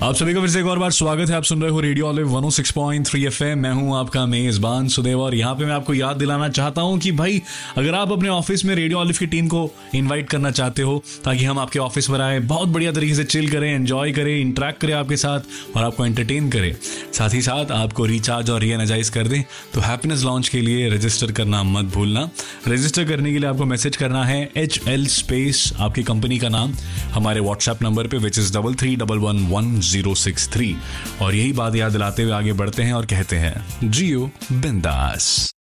आप सभी का फिर से एक और बार स्वागत है। आप सुन रहे हो रेडियो ऑलिव 106.3 एफएम। मैं हूं आपका मेजबान सुदेव और यहाँ पे मैं आपको याद दिलाना चाहता हूं कि भाई अगर आप अपने ऑफिस में रेडियो ऑलिव की टीम को इनवाइट करना चाहते हो ताकि हम आपके ऑफिस पर आए, बहुत बढ़िया तरीके से चिल करें, एंजॉय करें, इंटरेक्ट करें आपके साथ और आपको एंटरटेन करें, साथ ही साथ आपको रिचार्ज और रीएनर्जाइज कर दें, तो हैप्पीनेस लॉन्च के लिए रजिस्टर करना मत भूलना। रजिस्टर करने के लिए आपको मैसेज करना है HL स्पेस आपकी कंपनी का नाम हमारे व्हाट्सएप नंबर पे विच इज 33111063 और यही बात याद दिलाते हुए आगे बढ़ते हैं और कहते हैं जियो बिंदास।